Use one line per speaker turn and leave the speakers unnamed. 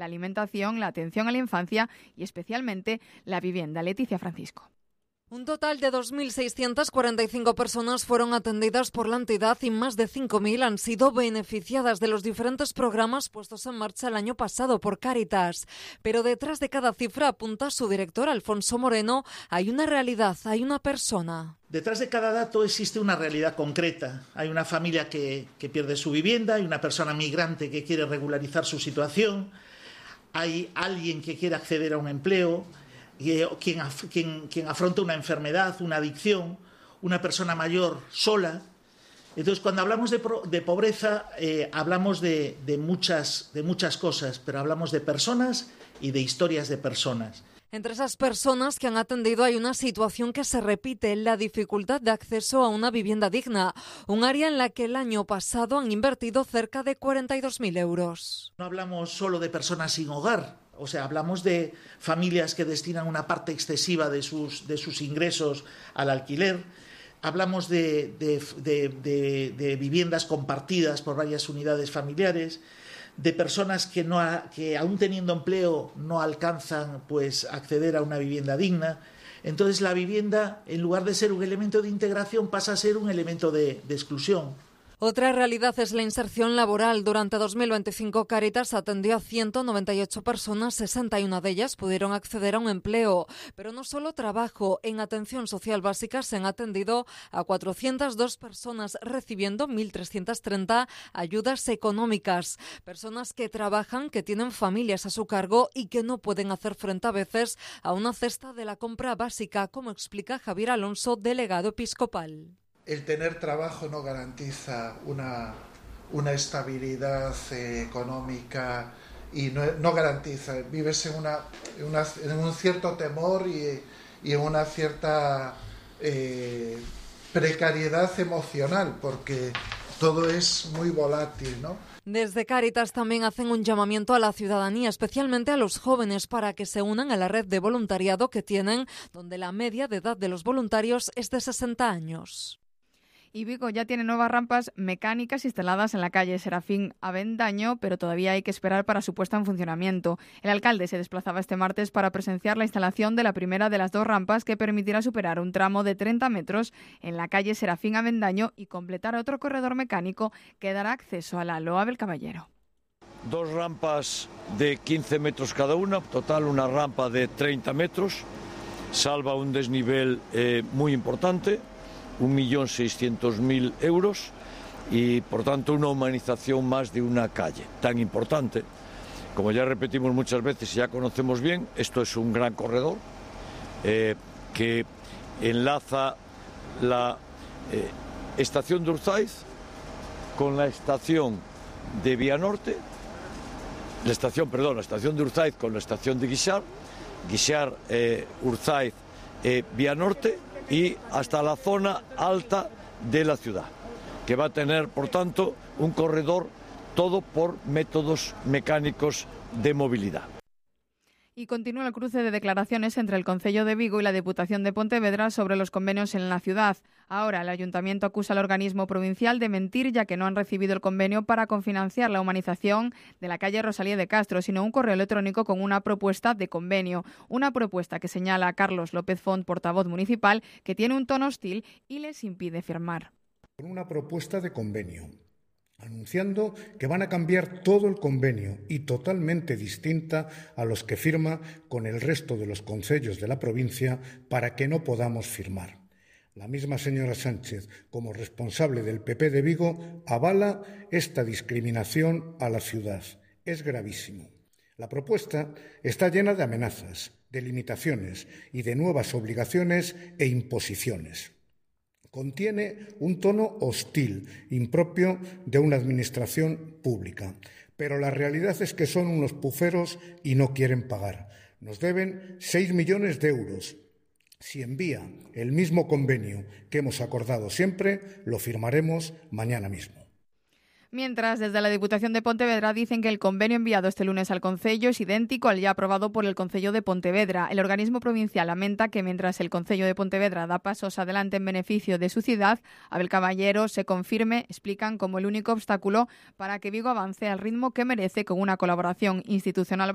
la alimentación, la atención a la infancia y especialmente la vivienda. Leticia Francisco.
Un total de 2.645 personas fueron atendidas por la entidad y más de 5.000 han sido beneficiadas de los diferentes programas puestos en marcha el año pasado por Cáritas. Pero detrás de cada cifra, apunta su director Alfonso Moreno, hay una realidad, hay una persona.
Detrás de cada dato existe una realidad concreta. Hay una familia que pierde su vivienda, hay una persona migrante que quiere regularizar su situación, hay alguien que quiere acceder a un empleo, quien afronta una enfermedad, una adicción, una persona mayor sola. Entonces, cuando hablamos de pobreza, hablamos de muchas cosas, pero hablamos de personas y de historias de personas.
Entre esas personas que han atendido hay una situación que se repite, la dificultad de acceso a una vivienda digna, un área en la que el año pasado han invertido cerca de 42.000 euros.
No hablamos solo de personas sin hogar, o sea, hablamos de familias que destinan una parte excesiva de sus ingresos al alquiler. Hablamos de viviendas compartidas por varias unidades familiares, de personas que aún teniendo empleo no alcanzan pues acceder a una vivienda digna. Entonces la vivienda, en lugar de ser un elemento de integración, pasa a ser un elemento de exclusión.
Otra realidad es la inserción laboral. Durante 2025, Cáritas atendió a 198 personas, 61 de ellas pudieron acceder a un empleo. Pero no solo trabajo. En atención social básica se han atendido a 402 personas, recibiendo 1.330 ayudas económicas. Personas que trabajan, que tienen familias a su cargo y que no pueden hacer frente a veces a una cesta de la compra básica, como explica Javier Alonso, delegado episcopal.
El tener trabajo no garantiza una estabilidad económica y no garantiza. Vives en un cierto temor y en una cierta precariedad emocional, porque todo es muy volátil, ¿no?
Desde Cáritas también hacen un llamamiento a la ciudadanía, especialmente a los jóvenes, para que se unan a la red de voluntariado que tienen, donde la media de edad de los voluntarios es de 60 años.
Y Vigo ya tiene nuevas rampas mecánicas instaladas en la calle Serafín Avendaño, pero todavía hay que esperar para su puesta en funcionamiento. El alcalde se desplazaba este martes para presenciar la instalación de la primera de las dos rampas que permitirá superar un tramo de 30 metros en la calle Serafín Avendaño y completar otro corredor mecánico que dará acceso a la Loa del Caballero.
Dos rampas de 15 metros cada una, total una rampa de 30 metros, salva un desnivel muy importante, 1.600.000 euros y por tanto una humanización más de una calle tan importante. Como ya repetimos muchas veces y ya conocemos bien, esto es un gran corredor que enlaza la estación de Urzaiz con la estación de Vianorte, la estación de Urzaiz con la estación de Guixar, Urzaiz, Vianorte y hasta la zona alta de la ciudad, que va a tener, por tanto, un corredor todo por métodos mecánicos de movilidad.
Y continúa el cruce de declaraciones entre el Concello de Vigo y la Diputación de Pontevedra sobre los convenios en la ciudad. Ahora el Ayuntamiento acusa al organismo provincial de mentir, ya que no han recibido el convenio para cofinanciar la humanización de la calle Rosalía de Castro, sino un correo electrónico con una propuesta de convenio. Una propuesta que señala a Carlos López Font, portavoz municipal, que tiene un tono hostil y les impide firmar.
Una propuesta de convenio, anunciando que van a cambiar todo el convenio y totalmente distinta a los que firma con el resto de los concellos de la provincia para que no podamos firmar. La misma señora Sánchez, como responsable del PP de Vigo, avala esta discriminación a la ciudad. Es gravísimo. La propuesta está llena de amenazas, de limitaciones y de nuevas obligaciones e imposiciones. Contiene un tono hostil, impropio de una administración pública. Pero la realidad es que son unos puferos y no quieren pagar. Nos deben 6 millones de euros. Si envía el mismo convenio que hemos acordado siempre, lo firmaremos mañana mismo.
Mientras, desde la Diputación de Pontevedra dicen que el convenio enviado este lunes al Concello es idéntico al ya aprobado por el Concello de Pontevedra. El organismo provincial lamenta que mientras el Concello de Pontevedra da pasos adelante en beneficio de su ciudad, Abel Caballero se confirme, explican, como el único obstáculo para que Vigo avance al ritmo que merece con una colaboración institucional